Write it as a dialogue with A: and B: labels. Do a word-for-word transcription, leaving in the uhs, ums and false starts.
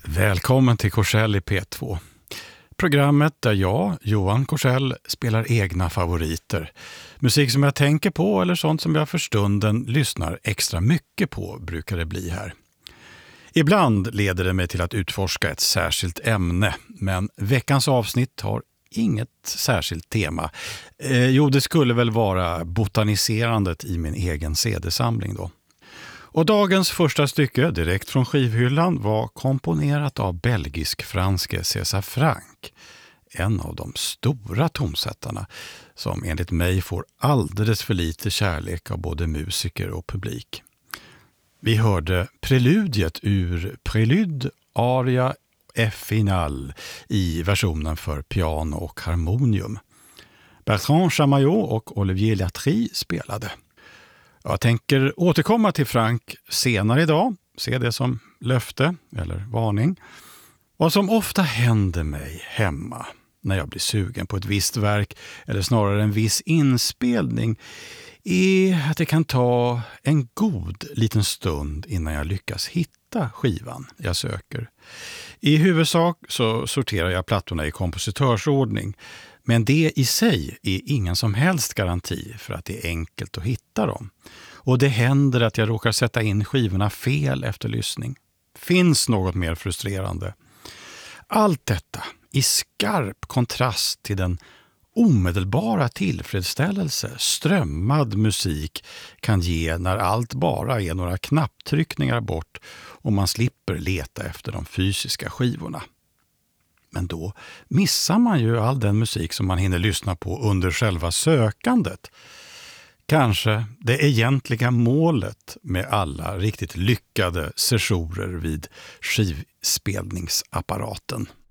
A: Välkommen till Korsell i P två. Programmet där jag, Johan Korsell, spelar egna favoriter. Musik som jag tänker på eller sånt som jag för stunden lyssnar extra mycket på brukar det bli här. Ibland leder det mig till att utforska ett särskilt ämne, men veckans avsnitt har inget särskilt tema. Eh, jo, det skulle väl vara botaniserandet i min egen C D-samling då. Och dagens första stycke, direkt från skivhyllan, var komponerat av belgisk-franske César Franck. En av de stora tonsättarna som enligt mig får alldeles för lite kärlek av både musiker och publik. Vi hörde preludiet ur Prelude Aria F final i versionen för piano och harmonium. Bertrand Chamayot och Olivier Latry spelade. Jag tänker återkomma till Franck senare idag, se det som löfte eller varning. Vad som ofta händer mig hemma när jag blir sugen på ett visst verk eller snarare en viss inspelning är att det kan ta en god liten stund innan jag lyckas hitta skivan jag söker. I huvudsak så sorterar jag plattorna i kompositörsordning, men det i sig är ingen som helst garanti för att det är enkelt att hitta dem. Och det händer att jag råkar sätta in skivorna fel efter lyssning. Finns något mer frustrerande? Allt detta i skarp kontrast till den omedelbara tillfredsställelse strömmad musik kan ge när allt bara är några knapptryckningar bort och man slipper leta efter de fysiska skivorna. Men då missar man ju all den musik som man hinner lyssna på under själva sökandet. Kanske det egentliga målet med alla riktigt lyckade sessioner vid skivspelningsapparaten.